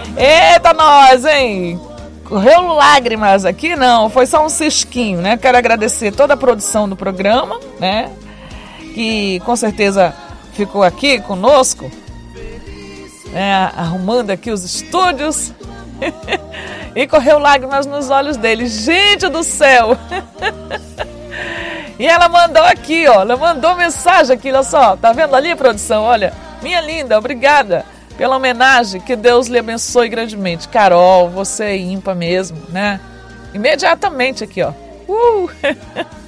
Eita nós, hein? Correu lágrimas aqui? Não, foi só um cisquinho, né? Quero agradecer toda a produção do programa, né? Que com certeza ficou aqui conosco, né? Arrumando aqui os estúdios. E correu lágrimas nos olhos dele. Gente do céu! E ela mandou aqui, ó. Ela mandou mensagem aqui, olha só. Tá vendo ali, produção? Olha. Minha linda, obrigada pela homenagem. Que Deus lhe abençoe grandemente. Carol, você é ímpar mesmo, né? Imediatamente aqui, ó.